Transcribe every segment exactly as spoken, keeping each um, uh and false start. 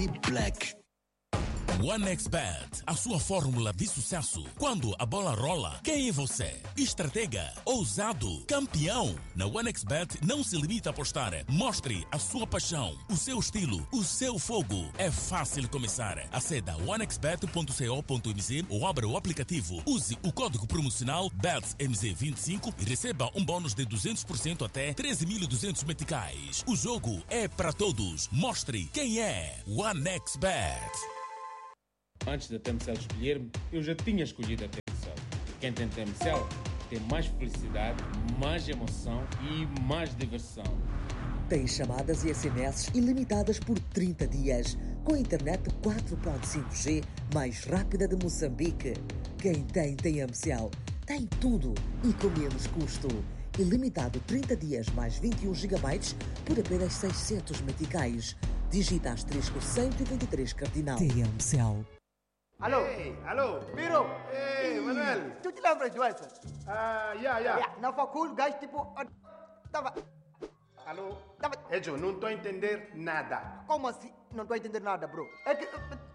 Deep Black. OneXBet, a sua fórmula de sucesso. Quando a bola rola, quem é você? Estratega, ousado, campeão. Na OneXBet não se limita a apostar. Mostre a sua paixão, o seu estilo, o seu fogo. É fácil começar. Aceda one x bet ponto co ponto m z ou abra o aplicativo. Use o código promocional B E T S M Z vinte e cinco e receba um bônus de duzentos por cento até treze mil e duzentos meticais. O jogo é para todos. Mostre quem é OneXBet. Antes da T M C L escolher-me, eu já tinha escolhido a T M C L. Quem tem T M C L tem mais felicidade, mais emoção e mais diversão. Tem chamadas e S M S ilimitadas por trinta dias, com internet quatro ponto cinco G mais rápida de Moçambique. Quem tem T M C L tem tudo e com menos custo. Ilimitado trinta dias mais vinte e um gigabytes por apenas seiscentos meticais. Digita asterisco cento e vinte e três cardinal. T M C L. Alô? Ei, alô? Miro? Ei, Manuel? Tu te lembras do Edson? Ah, já, já. Yeah, na facul, o gajo tipo... Tava... Alô? Tava... Edson, não estou a entender nada. Como assim? Não estou a entender nada, bro. É que...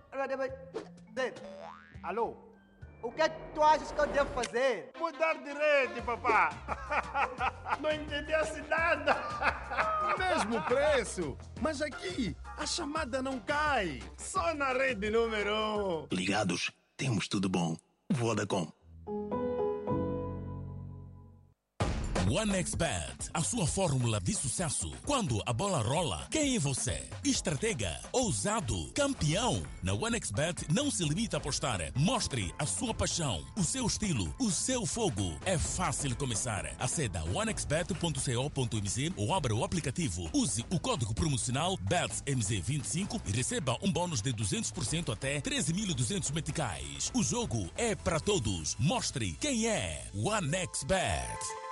Alô? O que é que tu achas que eu devo fazer? Mudar de rede, papá. Não entendesse nada. Mesmo preço. Mas aqui, a chamada não cai. Só na rede número um. Ligados, temos tudo bom. Vodacom. OneXBet, a sua fórmula de sucesso. Quando a bola rola, quem é você? Estratega, ousado, campeão. Na OneXBet não se limita a apostar. Mostre a sua paixão, o seu estilo, o seu fogo. É fácil começar. Aceda one x bet ponto co ponto m z ou abra o aplicativo. Use o código promocional B E T S M Z vinte e cinco e receba um bônus de duzentos por cento até treze mil e duzentos meticais. O jogo é para todos. Mostre quem é OneXBet.